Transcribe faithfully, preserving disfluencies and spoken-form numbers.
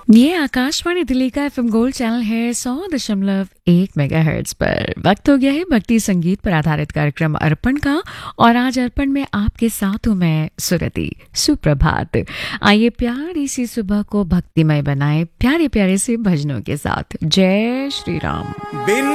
ये आकाशवाणी दिल्ली का FM gold channel है सौ दशमलव एक मेगाहर्ट्ज पर। वक्त हो गया है भक्ति संगीत पर आधारित कार्यक्रम अर्पण का, और आज अर्पण में आपके साथ हूं मैं सुरति। सुप्रभात। आइए प्यारी सी सुबह को भक्तिमय बनाए प्यारे प्यारे से भजनों के साथ। जय श्री राम। बिन